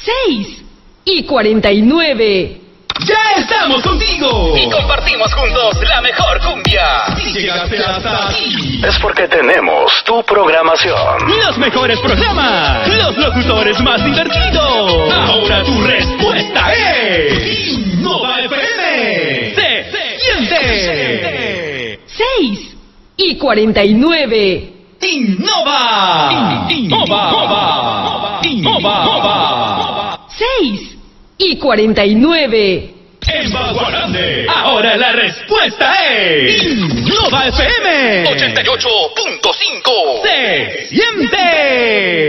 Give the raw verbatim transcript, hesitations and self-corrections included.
seis y cuarenta y nueve. ¡Ya estamos contigo! Y compartimos juntos la mejor cumbia. Si llegaste hasta aquí, es porque tenemos tu programación. los mejores programas, los locutores más divertidos. Ahora tu respuesta es Innova F M. ¡Se siente! seis y cuarenta y nueve. Innova. Innova. Innova. seis y cuarenta y nueve. En Bagua Grande, ahora la respuesta es Innova F M ochenta y ocho punto cinco. Se siente.